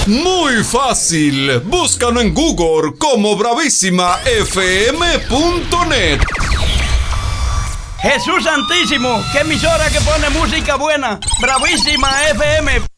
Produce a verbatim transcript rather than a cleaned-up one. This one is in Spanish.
Muy fácil. Búscalo en Google como bravísima f m punto net. Jesús Santísimo, qué emisora que pone música buena. Bravísima F M.